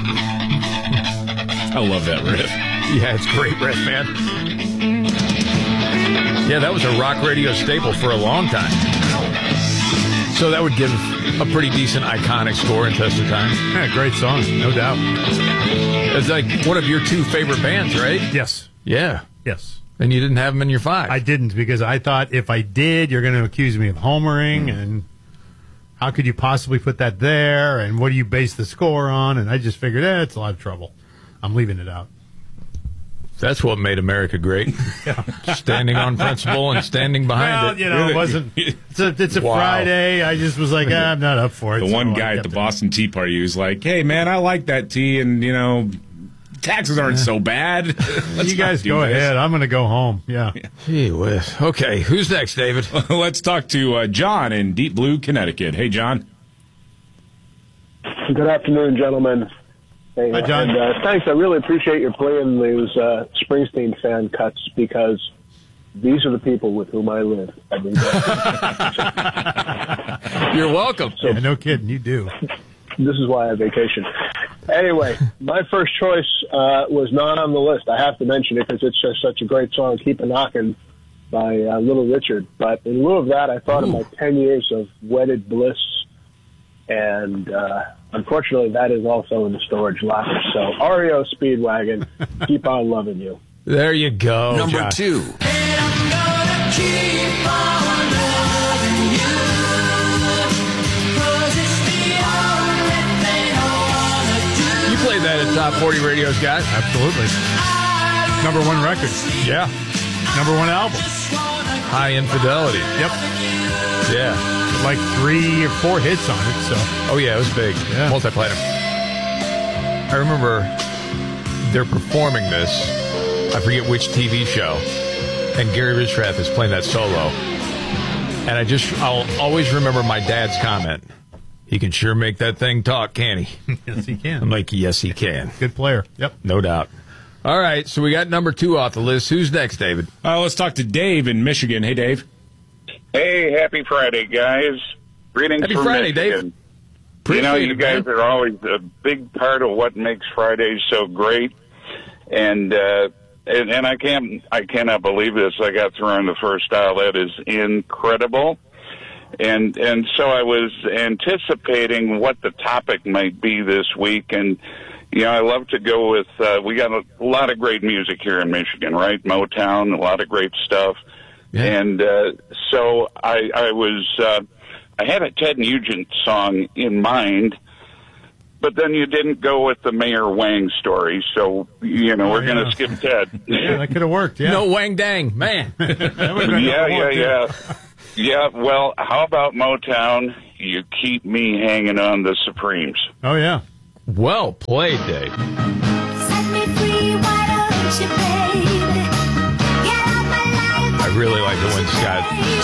I love that riff. Yeah, it's a great riff, man. Yeah, that was a rock radio staple for a long time. So that would give a pretty decent iconic score in Test of Time. Yeah, great song, no doubt. It's like one of your two favorite bands, right? Yes. Yeah. Yes. And you didn't have them in your five. I didn't, because I thought if I did, you're going to accuse me of homering, and how could you possibly put that there, and what do you base the score on? And I just figured, it's a lot of trouble. I'm leaving it out. That's what made America great. Standing on principle and standing behind it. It wasn't. It's a Wow. Friday. I just was like, I'm not up for it. The one guy at the Boston Tea Party who's like, hey, man, I like that tea, and, taxes aren't so bad. You guys go ahead. I'm going to go home. Yeah. Gee whiz. Okay, who's next, David? Let's talk to John in Deep Blue, Connecticut. Hey, John. Good afternoon, gentlemen. Hey, Hi, John. And, thanks. I really appreciate you playing those Springsteen fan cuts, because these are the people with whom I live every day. You're welcome. Yeah, no kidding. You do. This is why I vacation. Anyway, my first choice was not on the list. I have to mention it because it's just such a great song, Keep a Knockin' by Little Richard. But in lieu of that, I thought of my 10 years of wedded bliss. And unfortunately, that is also in the storage locker. So REO Speedwagon, Keep On Loving You. There you go. Number Josh. 2. You played that at Top 40 Radio, Scott? Absolutely. Number 1 record. Yeah. Number 1 album. High Infidelity. Yep. Yeah. Like 3 or 4 hits on it. So. Oh, yeah, it was big. Yeah. Multi-platinum. I remember they're performing this. I forget which TV show. And Gary Ridgerath is playing that solo. And I'll always remember my dad's comment. He can sure make that thing talk, can he? Yes, he can. I'm like, yes, he can. Good player. Yep. No doubt. All right, so we got number 2 off the list. Who's next, David? Let's talk to Dave in Michigan. Hey, Dave. Hey, happy Friday, guys. Greetings Happy from Friday, Michigan. Dave. You guys are always a big part of what makes Fridays so great. And I cannot believe this. I got through on the first dial. That is incredible. And so I was anticipating what the topic might be this week. And, I love to go with, we got a lot of great music here in Michigan, right? Motown, a lot of great stuff. Yeah. And so I had a Ted Nugent song in mind, but then you didn't go with the Mayor Wang story, so, we're going to skip Ted. Yeah, that could have worked, yeah. No Wang Dang, man. Yeah, well, how about Motown? You keep me hanging on the Supremes. Oh, yeah. Well played, Dave. Set me free, why don't you, baby? Get out my life. I really like it when Scott